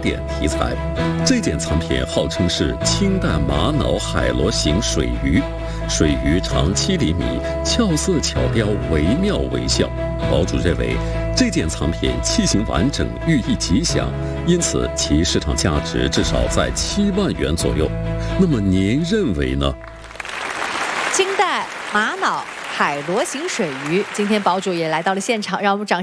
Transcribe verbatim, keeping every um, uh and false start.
典题材。这件藏品号称是清代玛瑙海螺形水鱼，水鱼长七厘米，俏色巧雕，惟妙惟肖。堡主认为这件藏品器型完整，寓意吉祥，因此其市场价值至少在七万元左右。那么您认为呢？ 清代玛瑙海螺形水鱼，今天堡主也来到了现场，让我们掌声。